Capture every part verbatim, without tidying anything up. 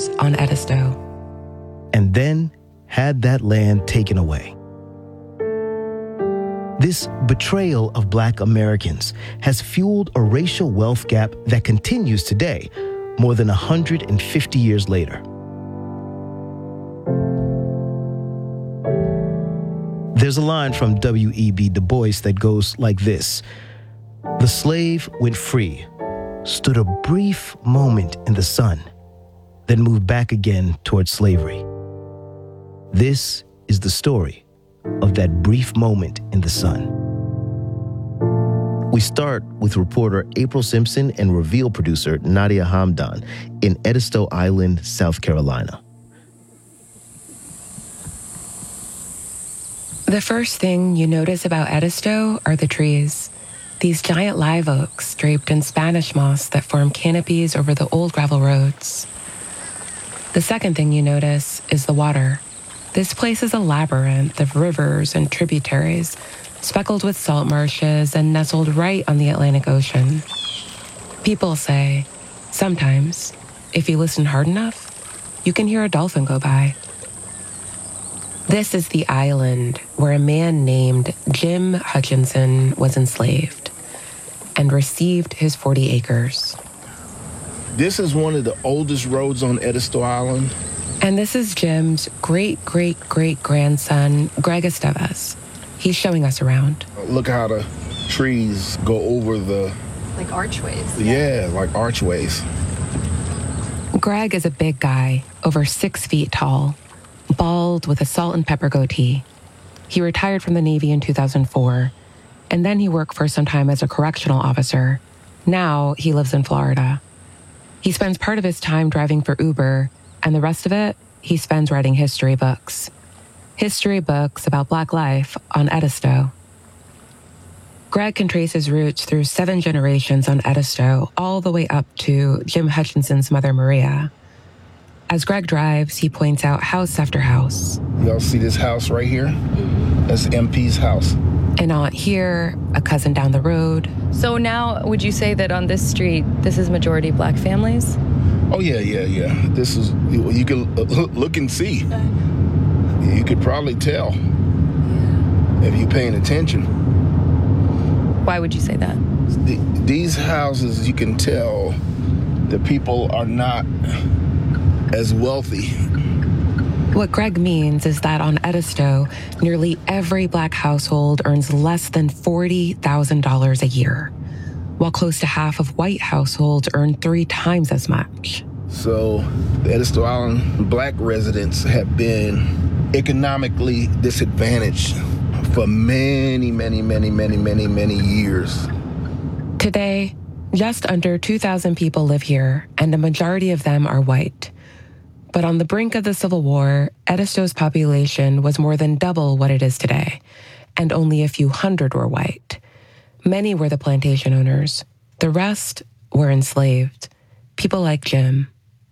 years on Edisto. And then had that land taken away. This betrayal of Black Americans has fueled a racial wealth gap that continues today, more than one hundred fifty years later. There's a line from W E B Du Bois that goes like this: "The slave went free, stood a brief moment in the sun, then moved back again towards slavery." This is the story of that brief moment in the sun. We start with reporter April Simpson and Reveal producer Nadia Hamdan in Edisto Island, South Carolina. The first thing you notice about Edisto are the trees. These giant live oaks draped in Spanish moss that form canopies over the old gravel roads. The second thing you notice is the water. This place is a labyrinth of rivers and tributaries, speckled with salt marshes and nestled right on the Atlantic Ocean. People say, sometimes, if you listen hard enough, you can hear a dolphin go by. This is the island where a man named Jim Hutchinson was enslaved and received his forty acres. This is one of the oldest roads on Edisto Island. And this is Jim's great-great-great-grandson, Greg Estevez. He's showing us around. Look how the trees go over the... Like archways. Yeah, like archways. Greg is a big guy, over six feet tall, bald with a salt and pepper goatee. He retired from the Navy in two thousand four, and then he worked for some time as a correctional officer. Now he lives in Florida. He spends part of his time driving for Uber, and the rest of it, he spends writing history books. History books about Black life on Edisto. Greg can trace his roots through seven generations on Edisto, all the way up to Jim Hutchinson's mother, Maria. As Greg drives, he points out house after house. Y'all see this house right here? That's M P's house. An aunt here, a cousin down the road. So now, would you say that on this street, this is majority Black families? Oh, yeah, yeah, yeah. This is, you can look and see. You could probably tell if you're paying attention. Why would you say that? The, these houses, you can tell the people are not as wealthy. What Greg means is that on Edisto, nearly every Black household earns less than forty thousand dollars a year, while close to half of white households earn three times as much. So the Edisto Island Black residents have been economically disadvantaged for many, many, many, many, many, many years. Today, just under two thousand people live here, and a majority of them are white. But on the brink of the Civil War, Edisto's population was more than double what it is today, and only a few hundred were white. Many were the plantation owners. The rest were enslaved, people like Jim.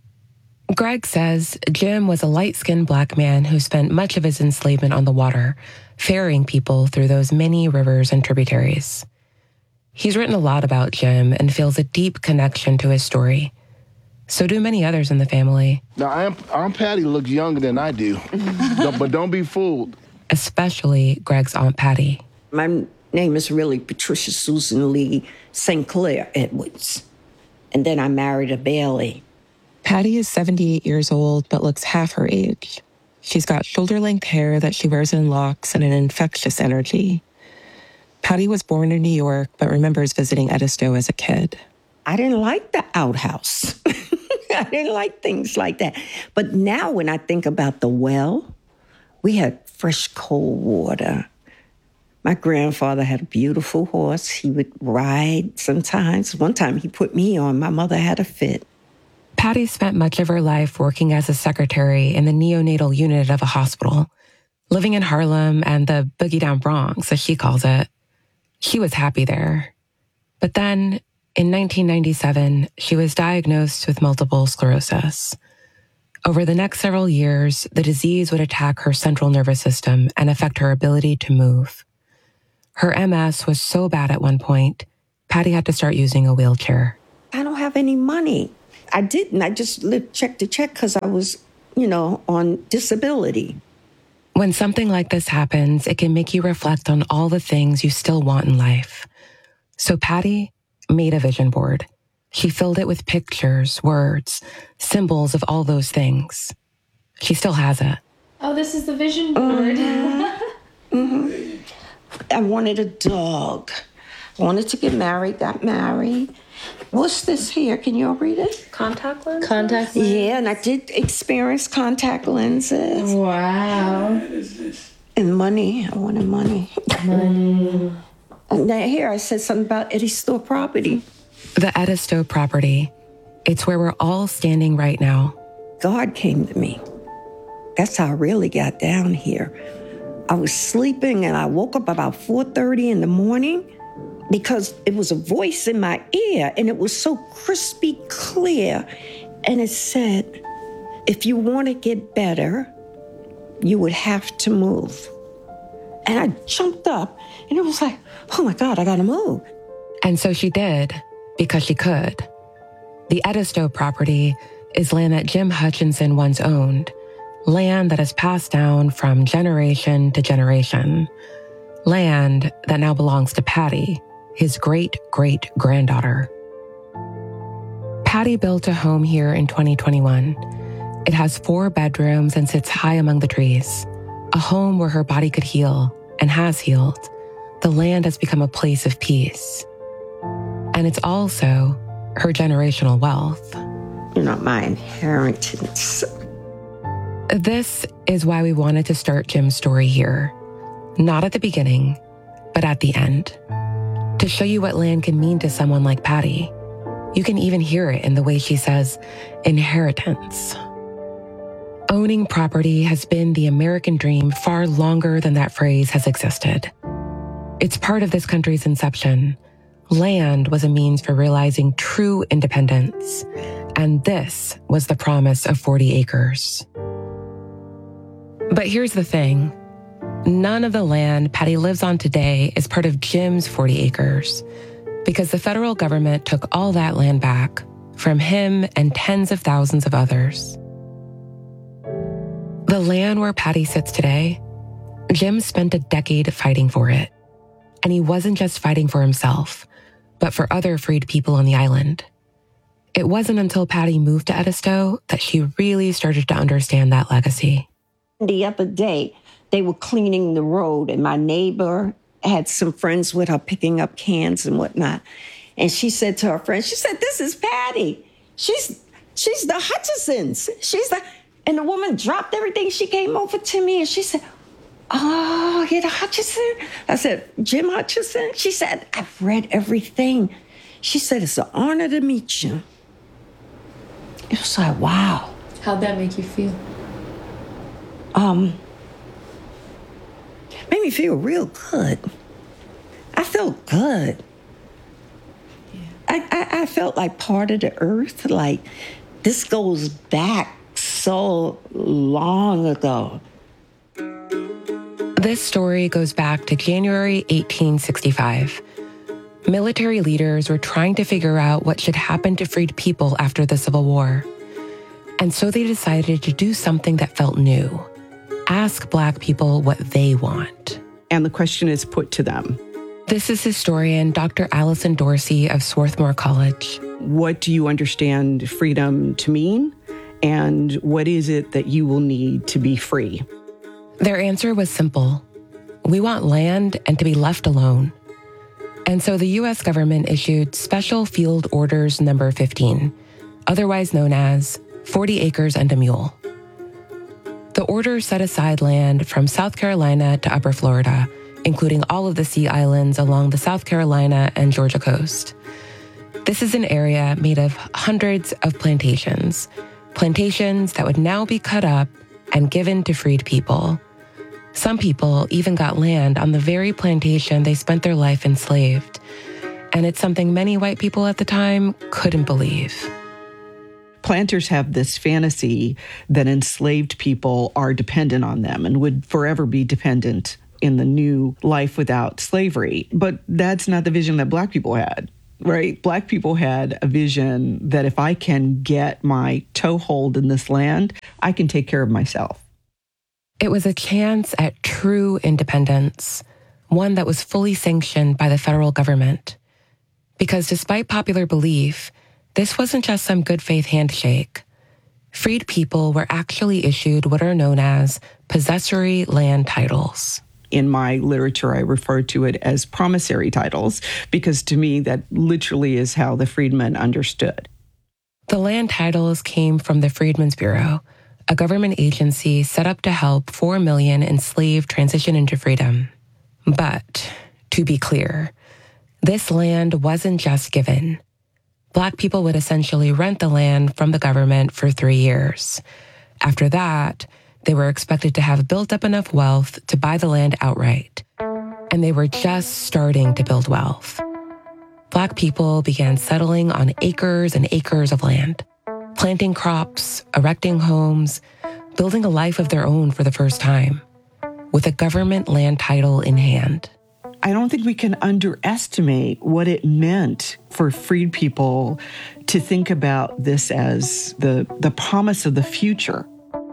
Greg says Jim was a light-skinned Black man who spent much of his enslavement on the water, ferrying people through those many rivers and tributaries. He's written a lot about Jim and feels a deep connection to his story. So do many others in the family. Now, Aunt, Aunt Patty looks younger than I do, but don't be fooled. Especially Greg's Aunt Patty. My name is really Patricia Susan Lee Saint Clair Edwards. And then I married a Bailey. Patty is seventy-eight years old, but looks half her age. She's got shoulder-length hair that she wears in locks and an infectious energy. Patty was born in New York, but remembers visiting Edisto as a kid. I didn't like the outhouse. I didn't like things like that. But now when I think about the well, we had fresh, cold water. My grandfather had a beautiful horse. He would ride sometimes. One time he put me on. My mother had a fit. Patty spent much of her life working as a secretary in the neonatal unit of a hospital, living in Harlem and the Boogie Down Bronx, as she calls it. She was happy there. But then, in nineteen ninety-seven, she was diagnosed with multiple sclerosis. Over the next several years, the disease would attack her central nervous system and affect her ability to move. Her M S was so bad at one point, Patty had to start using a wheelchair. I don't have any money. I didn't. I just lived check to check because I was, you know, on disability. When something like this happens, it can make you reflect on all the things you still want in life. So Patty made a vision board. She filled it with pictures, words, symbols of all those things. She still has it. Oh, this is the vision board. Mm-hmm. Mm-hmm. I wanted a dog. I wanted to get married, got married. What's this here? Can you all read it? Contact lenses? Contact lenses. Yeah, and I did experience contact lenses. Wow. And money. I wanted money. Money. And now here I said something about Edisto property. The Edisto property. It's where we're all standing right now. God came to me. That's how I really got down here. I was sleeping and I woke up about four thirty in the morning because it was a voice in my ear and it was so crispy clear. And it said, if you want to get better, you would have to move. And I jumped up and it was like, oh my God, I got to move. And so she did, because she could. The Edisto property is land that Jim Hutchinson once owned, land that has passed down from generation to generation, land that now belongs to Patty, his great-great-granddaughter. Patty built a home here in twenty twenty-one. It has four bedrooms and sits high among the trees, a home where her body could heal and has healed. The land has become a place of peace. And it's also her generational wealth. You're not my inheritance. This is why we wanted to start Jim's story here. Not at the beginning, but at the end. To show you what land can mean to someone like Patty. You can even hear it in the way she says, inheritance. Owning property has been the American dream far longer than that phrase has existed. It's part of this country's inception. Land was a means for realizing true independence. And this was the promise of forty acres. But here's the thing. None of the land Patty lives on today is part of Jim's forty acres, because the federal government took all that land back from him and tens of thousands of others. The land where Patty sits today, Jim spent a decade fighting for it. And he wasn't just fighting for himself, but for other freed people on the island. It wasn't until Patty moved to Edisto that she really started to understand that legacy. The other day, they were cleaning the road, and my neighbor had some friends with her picking up cans and whatnot. And she said to her friend, she said, this is Patty. She's she's the Hutchisons. She's the... And the woman dropped everything. She came over to me and she said, oh, you're the Hutchison? I said, Jim Hutchinson? She said, I've read everything. She said, it's an honor to meet you. It was like, wow. How'd that make you feel? Um, made me feel real good. I felt good. Yeah. I, I, I felt like part of the earth, like this goes back so long ago. This story goes back to January eighteen sixty-five. Military leaders were trying to figure out what should happen to freed people after the Civil War. And so they decided to do something that felt new. Ask Black people what they want. And the question is put to them. This is historian Doctor Allison Dorsey of Swarthmore College. What do you understand freedom to mean? And what is it that you will need to be free? Their answer was simple. We want land and to be left alone. And so the U S government issued Special Field Orders Number fifteen, otherwise known as forty acres and a mule. The order set aside land from South Carolina to Upper Florida, including all of the Sea Islands along the South Carolina and Georgia coast. This is an area made of hundreds of plantations, plantations that would now be cut up and given to freed people. Some people even got land on the very plantation they spent their life enslaved. And it's something many white people at the time couldn't believe. Planters have this fantasy that enslaved people are dependent on them and would forever be dependent in the new life without slavery. But that's not the vision that Black people had. right? Black people had a vision that if I can get my toehold in this land, I can take care of myself. It was a chance at true independence, one that was fully sanctioned by the federal government. Because despite popular belief, this wasn't just some good faith handshake. Freed people were actually issued what are known as possessory land titles. In my literature, I refer to it as promissory titles, because to me, that literally is how the freedmen understood. The land titles came from the Freedmen's Bureau, a government agency set up to help four million enslaved transition into freedom. But, to be clear, this land wasn't just given. Black people would essentially rent the land from the government for three years. After that, they were expected to have built up enough wealth to buy the land outright. And they were just starting to build wealth. Black people began settling on acres and acres of land, planting crops, erecting homes, building a life of their own for the first time, with a government land title in hand. I don't think we can underestimate what it meant for freed people to think about this as the, the promise of the future.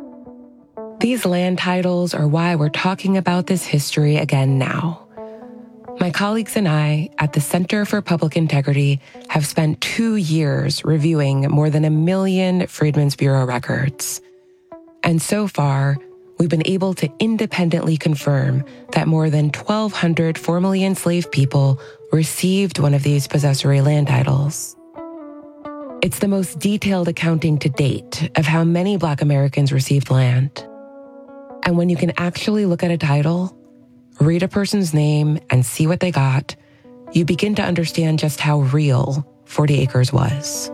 These land titles are why we're talking about this history again now. My colleagues and I at the Center for Public Integrity have spent two years reviewing more than a million Freedmen's Bureau records. And so far, we've been able to independently confirm that more than twelve hundred formerly enslaved people received one of these possessory land titles. It's the most detailed accounting to date of how many Black Americans received land. And when you can actually look at a title, read a person's name, and see what they got, you begin to understand just how real forty acres was.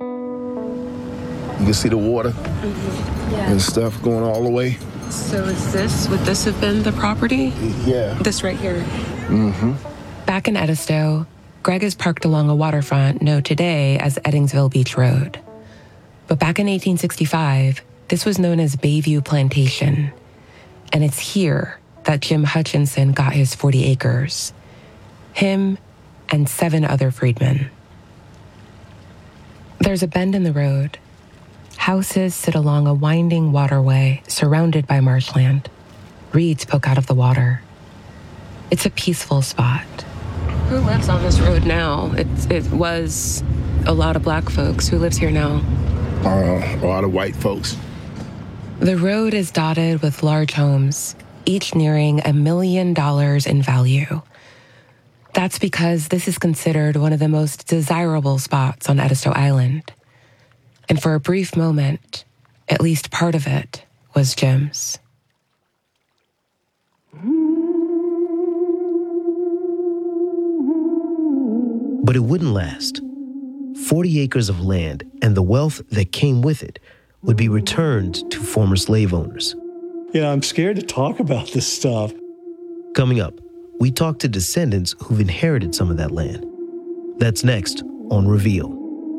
You can see the water mm-hmm. yeah. and stuff going all the way. So is this, would this have been the property? Yeah. This right here? Mm-hmm. Back in Edisto, Greg is parked along a waterfront known today as Eddingsville Beach Road. But back in eighteen sixty-five, this was known as Bayview Plantation. And it's here that Jim Hutchinson got his forty acres. Him and seven other freedmen. There's a bend in the road. Houses sit along a winding waterway surrounded by marshland. Reeds poke out of the water. It's a peaceful spot. Who lives on this road now? It, it was a lot of Black folks. Who lives here now? Uh, a lot of white folks. The road is dotted with large homes, each nearing a million dollars in value. That's because this is considered one of the most desirable spots on Edisto Island. And for a brief moment, at least part of it was Jim's. But it wouldn't last. forty acres of land and the wealth that came with it would be returned to former slave owners. You know, I'm scared to talk about this stuff. Coming up, we talk to descendants who've inherited some of that land. That's next on Reveal.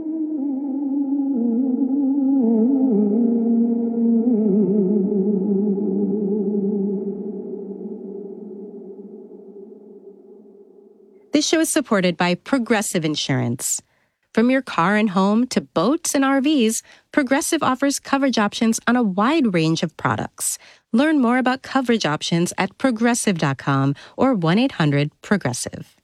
This show is supported by Progressive Insurance. From your car and home to boats and R Vs, Progressive offers coverage options on a wide range of products. Learn more about coverage options at progressive dot com or one eight hundred progressive.